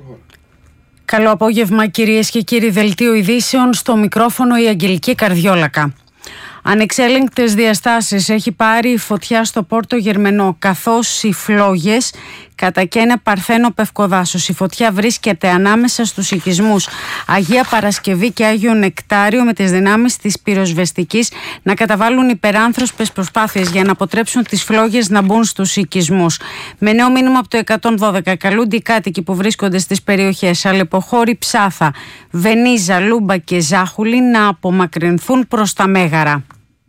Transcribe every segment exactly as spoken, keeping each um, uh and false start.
Καλό απόγευμα κυρίες και κύριοι, δελτίο ειδήσεων, στο μικρόφωνο η Αγγελική Καρδιόλακα. Ανεξέλεγκτες διαστάσεις έχει πάρει η φωτιά στο Πόρτο Γερμενό, καθώς οι φλόγες κατακαίνε Παρθένο Πευκοδάσος. Η φωτιά βρίσκεται ανάμεσα στους οικισμούς Αγία Παρασκευή και Άγιο Νεκτάριο, με τις δυνάμεις της πυροσβεστικής να καταβάλουν υπεράνθρωπες προσπάθειες για να αποτρέψουν τις φλόγες να μπουν στους οικισμούς. Με νέο μήνυμα από το εκατόν δώδεκα καλούνται οι κάτοικοι που βρίσκονται στις περιοχές Αλεποχώρη, Ψάθα, Βενίζα, Λούμπα και Ζάχουλη να απομακρυνθούν προς τα Μέγαρα.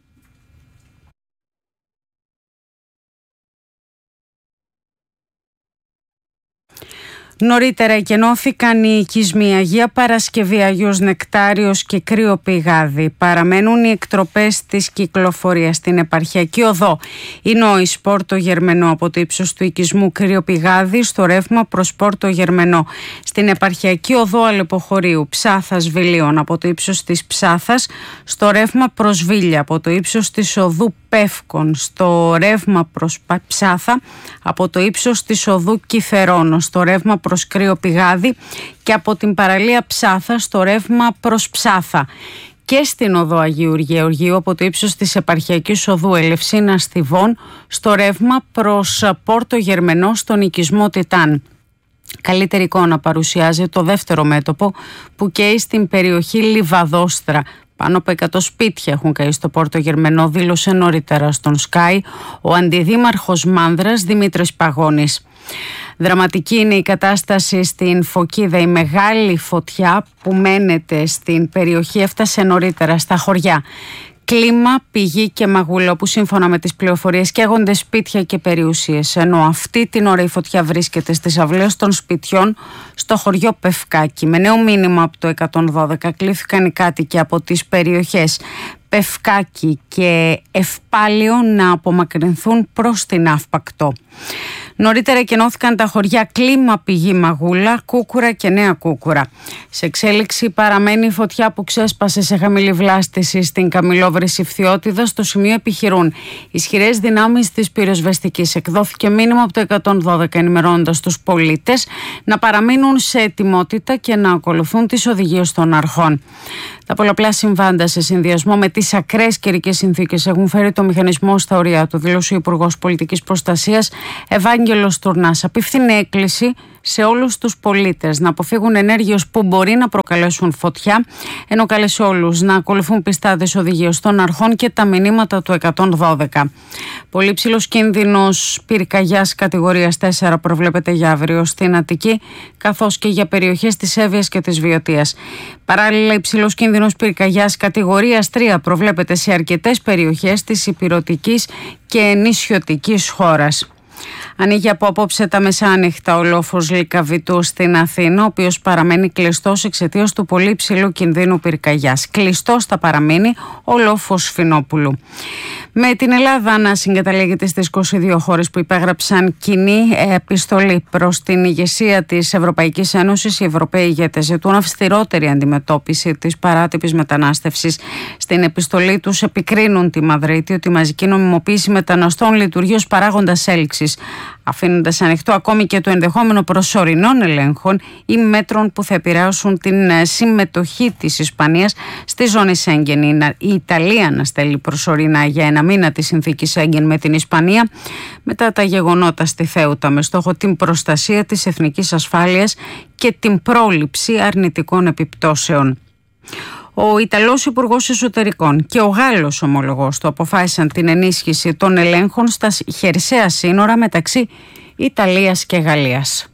Νωρίτερα εκενώθηκαν οι οικισμοί Αγία Παρασκευή, Αγίος Νεκτάριος και Κρύο Πηγάδι. Παραμένουν οι εκτροπές της κυκλοφορίας στην επαρχιακή οδό Ινόης Πόρτο Γερμενό από το ύψος του οικισμού Κρύο Πηγάδι στο ρεύμα προς Πόρτο Γερμενό. Στην επαρχιακή οδό Αλεποχωρίου Ψάθας Βιλίων από το ύψος της Ψάθας στο ρεύμα προς Βίλια, από το ύψος της οδού Πεύκων στο ρεύμα προς Ψάθα, από το ύψος της οδού Κιθερώνο στο ρεύμα προς Κρύο Πηγάδι και από την παραλία Ψάθα στο ρεύμα προς Ψάθα. Και στην οδό Αγίου Γεωργίου από το ύψος της επαρχιακής οδού Ελευσίνα Στιβών στο ρεύμα προς Πόρτο Γερμενό στον οικισμό Τιτάν. Καλύτερη εικόνα παρουσιάζει το δεύτερο μέτωπο που καίει στην περιοχή Λιβαδόστρα. Πάνω από εκατό σπίτια έχουν καεί στο Πόρτο Γερμενό, δήλωσε νωρίτερα στον Sky ο αντιδήμαρχος Μάνδρας Δημήτρης Παγώνης. Δραματική είναι η κατάσταση στην Φωκίδα. Η μεγάλη φωτιά που μένεται στην περιοχή έφτασε νωρίτερα στα χωριά Κλίμα, Πηγή και Μαγούλα, όπου σύμφωνα με τις πληροφορίες καίγονται σπίτια και περιουσίες, ενώ αυτή την ώρα η φωτιά βρίσκεται στις αυλές των σπιτιών στο χωριό Πευκάκι. Με νέο μήνυμα από το εκατόν δώδεκα κλήθηκαν οι κάτοικοι από τις περιοχές Πευκάκι και Ευπάλιο να απομακρυνθούν προς την Αύπακτο. Νωρίτερα εκενώθηκαν τα χωριά Κλίμα, Πηγή, Μαγούλα, Κούκουρα και Νέα Κούκουρα. Σε εξέλιξη παραμένει η φωτιά που ξέσπασε σε χαμηλή βλάστηση στην Καμιλόβρηση Φθιώτιδα. Στο σημείο επιχειρούν ισχυρές δυνάμεις της πυροσβεστικής. Εκδόθηκε μήνυμα από το εκατόν δώδεκα ενημερώνοντας τους πολίτες να παραμείνουν σε ετοιμότητα και να ακολουθούν τις οδηγίες των αρχών. Τα πολλαπλά συμβάντα σε συνδυασμό με τις ακραίες καιρικές συνθήκες έχουν φέρει το μηχανισμό στα ωριά του, δήλωσε ο Υπουργός Πολιτικής Προστασίας Ευάγγελος Τουρνάς. Απίφθινε έκκληση σε όλους τους πολίτες να αποφύγουν ενέργειες που μπορεί να προκαλέσουν φωτιά, ενώ κάλεσε όλους να ακολουθούν πιστά τις οδηγίες των αρχών και τα μηνύματα του εκατόν δώδεκα. Πολύ ψηλός κίνδυνος πυρκαγιάς κατηγορίας τέσσερα προβλέπεται για αύριο στην Αττική, καθώς και για περιοχές της Εύβοιας και της Βιωτίας. Παράλληλα, υψηλός κίνδυνος πυρκαγιάς κατηγορίας τρία προβλέπεται σε αρκετές περιοχές της ηπειρωτικής και νησιωτικής χώρας. Ανοίγει από απόψε τα μεσάνυχτα ο λόφος Λυκαβητού στην Αθήνα, ο οποίος παραμένει κλειστός εξαιτίας του πολύ ψηλού κινδύνου πυρκαγιάς. Κλειστός θα παραμείνει ο λόφος Φινόπουλου. Με την Ελλάδα να συγκαταλέγεται στις είκοσι δύο χώρες που υπέγραψαν κοινή επιστολή προς την ηγεσία της Ευρωπαϊκής Ένωσης, οι Ευρωπαίοι ηγέτες ζητούν αυστηρότερη αντιμετώπιση της παράτυπης μετανάστευσης. Στην επιστολή τους επικρίνουν τη Μαδρίτη ότι η μαζική νομιμοποίηση μεταναστών λειτουργεί ως παράγοντας έλξης, αφήνοντας ανοιχτό ακόμη και το ενδεχόμενο προσωρινών ελέγχων ή μέτρων που θα επηρεάσουν την συμμετοχή της Ισπανίας στη ζώνη Σέγγεν. Η Ιταλία να στέλνει προσωρινά για ένα μήνα τη συνθήκη Σέγγεν με την Ισπανία μετά τα γεγονότα στη Θέουτα, με στόχο την προστασία της εθνικής ασφάλειας και την πρόληψη αρνητικών επιπτώσεων. Ο Ιταλός Υπουργός Εσωτερικών και ο Γάλλος ομολογός του αποφάσισαν την ενίσχυση των ελέγχων στα χερσαία σύνορα μεταξύ Ιταλίας και Γαλλίας.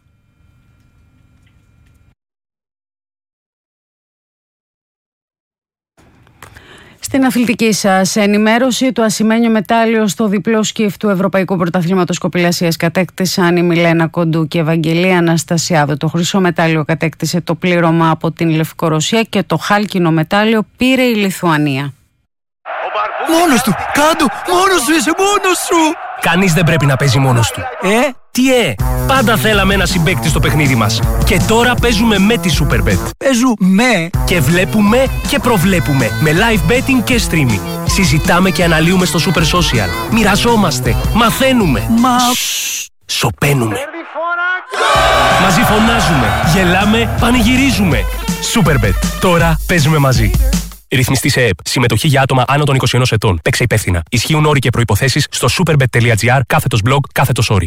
Στην αθλητική σας ενημέρωση, το ασημένιο μετάλλιο στο διπλό σκιφ του Ευρωπαϊκού Πρωταθλήματος Κοπηλασίας κατέκτησαν η Μιλένα Κοντού και η Ευαγγελία Αναστασιάδου. Το χρυσό μετάλλιο κατέκτησε το πλήρωμα από την Λευκορωσία και το χάλκινο μετάλλιο πήρε η Λιθουανία. Μόνος του! Κάντο! Μόνος σου είσαι! Μόνος σου! Κανείς δεν πρέπει να παίζει μόνος του. Ε? Τι ε! Πάντα θέλαμε ένα συμπαίκτη στο παιχνίδι μας. Και τώρα παίζουμε με τη Superbet. Παίζουμε! Και βλέπουμε και προβλέπουμε με live betting και streaming. Συζητάμε και αναλύουμε στο Super Social. Μοιραζόμαστε. Μαθαίνουμε. Μα... Σοπαίνουμε. Μαζί φωνάζουμε, γελάμε, πανηγυρίζουμε. Superbet. Τώρα παίζουμε μαζί. Ρυθμιστή σε ΕΕΠ. Συμμετοχή για άτομα άνω των είκοσι ενός ετών. Παίξε υπεύθυνα. Ισχύουν όροι και προϋποθέσεις στο superbet.gr κάθετος blog κάθετος όροι.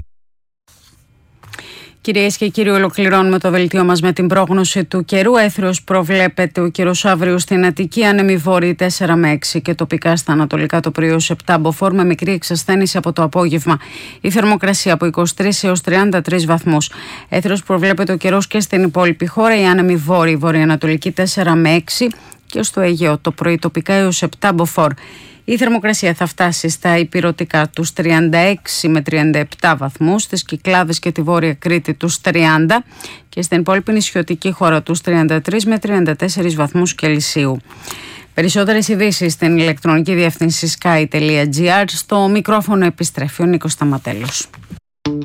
Κυρίες και κύριοι, ολοκληρώνουμε το δελτίο μας με την πρόγνωση του καιρού. Έθριος προβλέπεται ο καιρός αύριο στην Αττική, άνεμοι βόρειοι τέσσερα με έξι και τοπικά στα ανατολικά το πρωί ως επτά, μποφόρ με μικρή εξασθένηση από το απόγευμα. Η θερμοκρασία από είκοσι τρεις έως τριάντα τρεις βαθμούς. Έθριος προβλέπεται ο καιρός και στην υπόλοιπη χώρα, οι άνεμοι βόρειοι βορειοανατολικοί τέσσερα με έξι και στο Αιγαίο το πρωί τοπικά έως επτά, μποφόρ. Η θερμοκρασία θα φτάσει στα ηπειρωτικά τους τριάντα έξι με τριάντα επτά βαθμούς, στις Κυκλάδες και τη Βόρεια Κρήτη τους τριάντα και στην υπόλοιπη νησιωτική χώρα τους τριάντα τρεις με τριάντα τέσσερις βαθμούς Κελσίου. Περισσότερες ειδήσεις στην ηλεκτρονική διεύθυνση sky τελεία gr. Στο μικρόφωνο επιστρέφει ο Νίκος Σταματέλος.